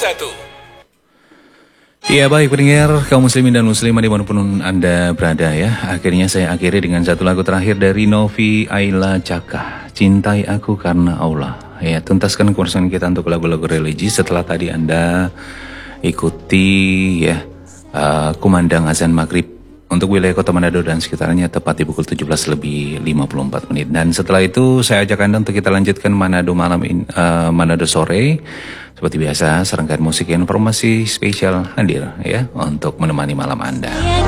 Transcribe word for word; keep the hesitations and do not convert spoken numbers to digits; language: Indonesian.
satu. Ya baik pendengar kaum muslimin dan muslimah dimanapun Anda berada ya. Akhirnya saya akhiri dengan satu lagu terakhir dari Novi Aila Caka, Cintai Aku Karena Allah. Ya, tuntaskan keputusan kita untuk lagu-lagu religi setelah tadi Anda ikuti ya uh, kumandang azan maghrib untuk wilayah Kota Manado dan sekitarnya tepat di pukul tujuh belas lebih lima puluh empat menit. Dan setelah itu saya ajak Anda untuk kita lanjutkan Manado malam in, uh, Manado sore. Seperti biasa serangkaian musik informasi spesial hadir ya untuk menemani malam Anda.